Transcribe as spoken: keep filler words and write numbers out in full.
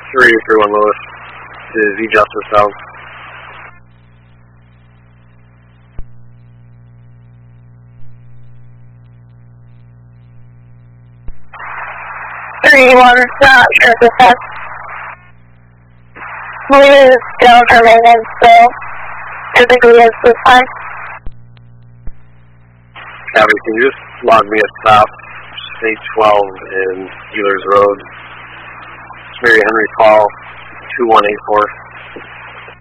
three three one Lewis to V Justice South. three one, not sure if that's believe it's down for maintenance, so typically it's this time. Copy, can you just log me a stop, state twelve in Healers Road, Mary Henry Paul, two one eight four.